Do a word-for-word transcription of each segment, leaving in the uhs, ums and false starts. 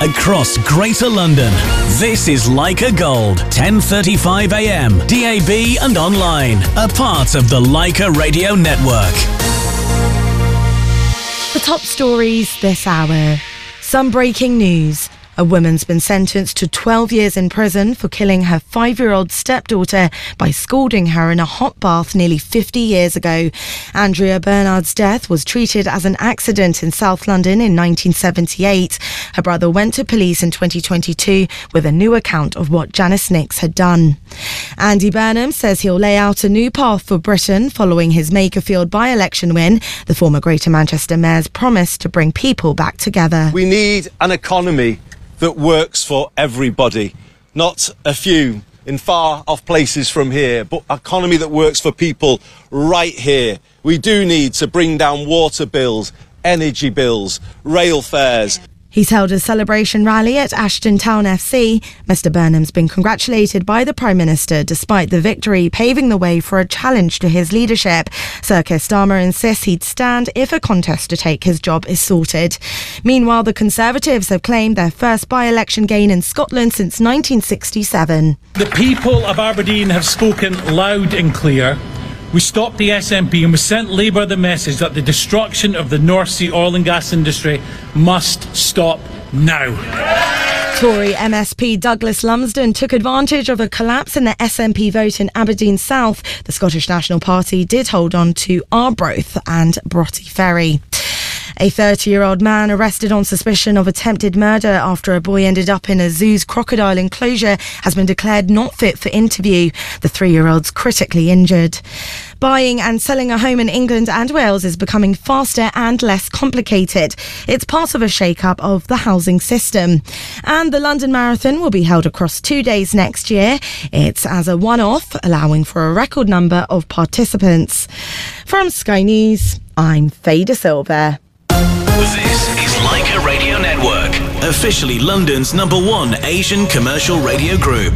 across Greater London. This is Leica Gold, ten thirty-five a m, D A B and online, a part of the Leica Radio Network. The top stories this hour. Some breaking news. A woman's been sentenced to twelve years in prison for killing her five-year-old stepdaughter by scalding her in a hot bath nearly fifty years ago. Andrea Bernard's death was treated as an accident in South London in nineteen seventy-eight. Her brother went to police in twenty twenty-two with a new account of what Janice Nix had done. Andy Burnham says he'll lay out a new path for Britain following his Makerfield by-election win. The former Greater Manchester Mayor's promised to bring people back together. We need an economy that works for everybody, not a few in far off places from here, but an economy that works for people right here. We do need to bring down water bills, energy bills, rail fares. He's held a celebration rally at Ashton Town F C. Mr Burnham's been congratulated by the Prime Minister despite the victory, paving the way for a challenge to his leadership. Sir Keir Starmer insists he'd stand if a contest to take his job is sorted. Meanwhile, the Conservatives have claimed their first by-election gain in Scotland since nineteen sixty-seven. The people of Aberdeen have spoken loud and clear. We stopped the S N P and we sent Labour the message that the destruction of the North Sea oil and gas industry must stop now. Tory M S P Douglas Lumsden took advantage of a collapse in the S N P vote in Aberdeen South. The Scottish National Party did hold on to Arbroath and Broughty Ferry. A thirty-year-old man arrested on suspicion of attempted murder after a boy ended up in a zoo's crocodile enclosure has been declared not fit for interview. The three-year-old's critically injured. Buying and selling a home in England and Wales is becoming faster and less complicated. It's part of a shake-up of the housing system. And the London Marathon will be held across two days next year. It's as a one-off, allowing for a record number of participants. From Sky News, I'm Faye De Silva. This is Leica Radio Network, officially London's number one Asian commercial radio group.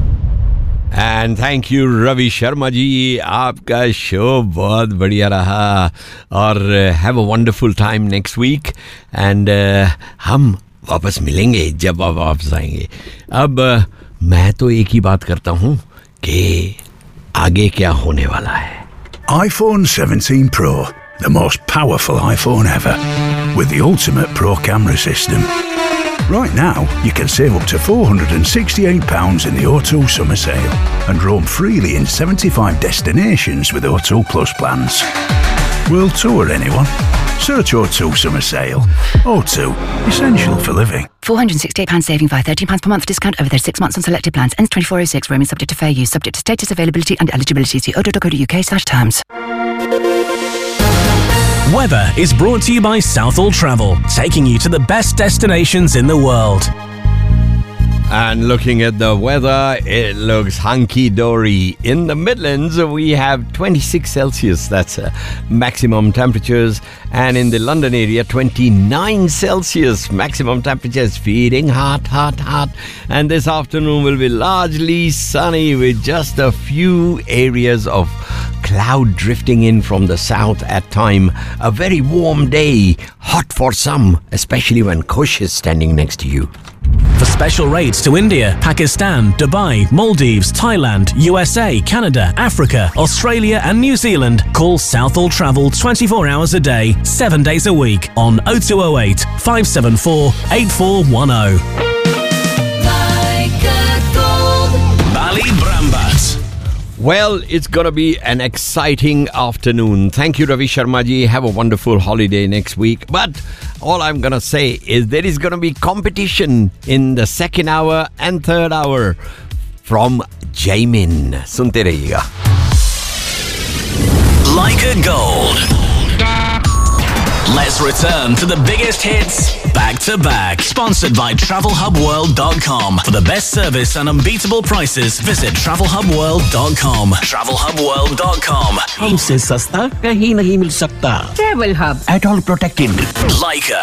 And thank you Ravi Sharma ji, aapka show bahut badhiya raha aur have a wonderful time next week and uh, hum वापस मिलेंगे जब आप वापस आएंगे. अब uh, मैं तो एक ही बात करता हूँ कि आगे क्या होने वाला है. iPhone seventeen Pro, the most powerful iPhone ever, with the ultimate Pro camera system. Right now, you can save up to four hundred sixty-eight pounds in the O two summer sale and roam freely in seventy-five destinations with O two Plus plans. World tour, anyone? Search O two summer sale. O two, essential for living. four hundred sixty-eight pounds saving via thirteen pounds per month discount over thirty-six months on selected plans. Ends twenty-four oh six. Roaming subject to fair use. Subject to status, availability and eligibility. See odo dot co dot uk slash terms. Weather is brought to you by Southall Travel, taking you to the best destinations in the world. And looking at the weather, it looks hunky-dory. In the Midlands, we have twenty-six Celsius, that's uh, maximum temperatures. And in the London area, twenty-nine Celsius, maximum temperatures, feeling hot, hot, hot. And this afternoon will be largely sunny with just a few areas of cloud drifting in from the south at time. A very warm day, hot for some, especially when Kush is standing next to you. For special rates to India, Pakistan, Dubai, Maldives, Thailand, U S A, Canada, Africa, Australia and New Zealand, call Southall Travel twenty-four hours a day, seven days a week on oh two oh eight, five seven four, eight four one oh. Ballybrambat. Well, it's going to be an exciting afternoon. Thank you, Ravi Sharma ji. Have a wonderful holiday next week. But all I'm going to say is there is going to be competition in the second hour and third hour from Jamin. Sunte rahiyega. Leica Gold. Let's return to the biggest hits back to back. Sponsored by travel hub world dot com. For the best service and unbeatable prices, visit travel hub world dot com. travel hub world dot com. हमसे सस्ता कहीं नहीं मिल सकता. Travel Hub. At all protected. Leica.